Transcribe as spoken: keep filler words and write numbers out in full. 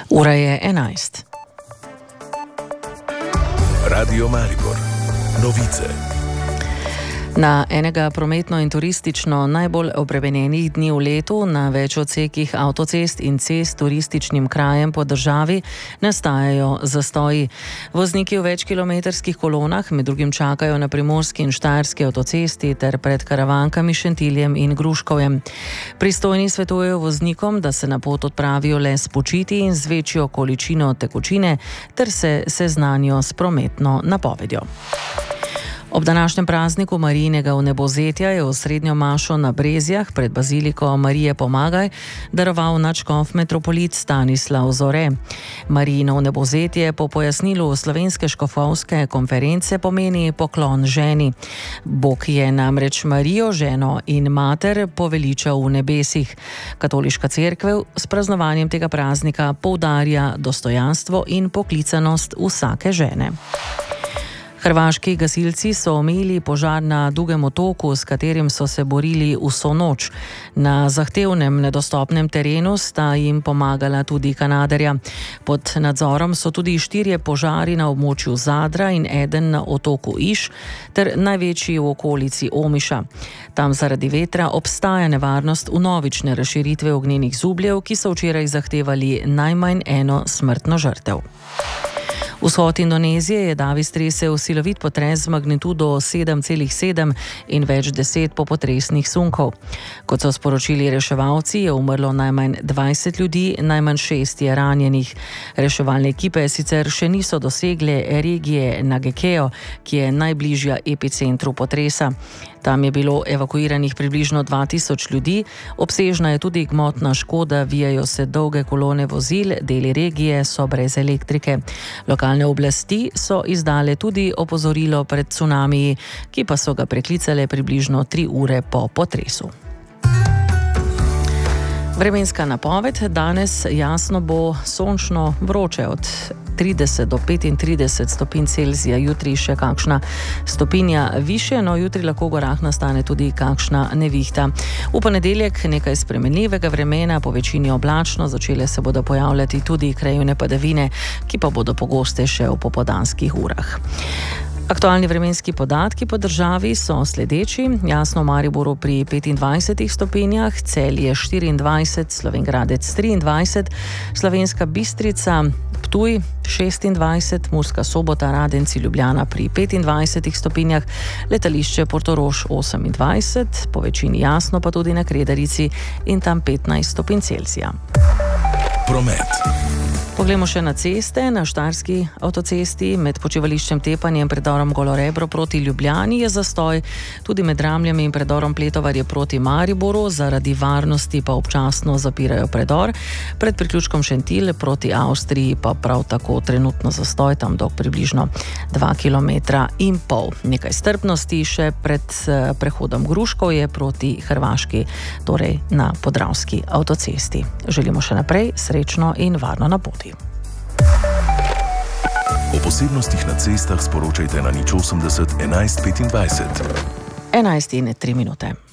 Ura je enajst. Radio Maribor. Novice. Na enega prometno in turistično najbolj obremenjenih dni v letu na več odsekih avtocest in cest turističnim krajem po državi nastajajo zastoji. Vozniki v večkilometrskih kolonah med drugim čakajo na primorski in štajerski avtocesti ter pred Karavankami, Šentiljem in Gruškovjem. Pristojni svetujejo voznikom, da se na pot odpravijo le spočiti in z večjo količino tekočine ter se seznanijo s prometno napovedjo. Ob današnjem prazniku Marijinega vnebozetja je osrednjo mašo na Brezjah pred baziliko Marije Pomagaj daroval nadškof metropolit Stanislav Zore. Marijino vnebozetje po pojasnilu Slovenske škofovske konference pomeni poklon ženi. Bog je namreč Marijo, ženo in mater poveličal v nebesih. Katoliška cerkev s praznovanjem tega praznika poudarja dostojanstvo in poklicanost vsake žene. Hrvaški gasilci so omejili požar na Dugem otoku, s katerim so se borili vso noč. Na zahtevnem nedostopnem terenu sta jim pomagala tudi Kanaderja. Pod nadzorom so tudi štirje požari na območju Zadra in eden na otoku Iš ter največji v okolici Omiša. Tam zaradi vetra obstaja nevarnost vnovične razširitve ognjenih zubljev, ki so včeraj zahtevali najmanj eno smrtno žrtev. Vzhod Indonezije je davi stresel silovit potres z magnitudo sedem celih sedem in več deset popotresnih sunkov. Kot so sporočili reševalci, je umrlo najmanj dvajset ljudi, najmanj šest je ranjenih. Reševalne ekipe sicer še niso dosegle regije Nagekeo, ki je najbližja epicentru potresa. Tam je bilo evakuiranih približno dva tisoč ljudi, obsežna je tudi gmotna škoda, vijajo se dolge kolone vozil, deli regije so brez elektrike. Lokalne oblasti so izdale tudi opozorilo pred cunamiji, ki pa so ga preklicale približno tri ure po potresu. Vremenska napoved: danes jasno bo, sončno, vroče od trideset do petintrideset stopinj Celzija, jutri še kakšna stopinja višje, no jutri lahko v gorah nastane tudi kakšna nevihta. V ponedeljek nekaj spremenljivega vremena, po večini oblačno, začele se bodo pojavljati tudi krajevne padavine, ki pa bodo pogostejše v popoldanskih urah. Aktualni vremenski podatki po državi so sledeči: jasno v Mariboru pri petindvajsetih stopinjah, Celje štiriindvajset, Slovenj Gradec triindvajset, Slovenska Bistrica, Ptuj šestindvajset, Murska Sobota, Radenci, Ljubljana pri petindvajsetih stopinjah, letališče Portorož osemindvajset, po večini jasno pa tudi na Kredarici in tam petnajst stopinj Celzija. Promet. Poglejmo še na ceste. Na štajerski avtocesti med počivališčem Tepanje in predorom Golorebro proti Ljubljani je zastoj, tudi med Ramljami in predorom Pletovarje proti Mariboru, zaradi varnosti pa občasno zapirajo predor. Pred priključkom Šentilj proti Avstriji pa prav tako trenutno zastoj, tam dolg približno dva kilometra in pol. Nekaj strpnosti še pred prehodom Gruškovje proti Hrvaški, torej na Podravski avtocesti. Želimo še naprej srečno in varno na poti. O posebnostih na cestah sporočajte na nič osemdeset enajst petindvajset. enajst in tri minute.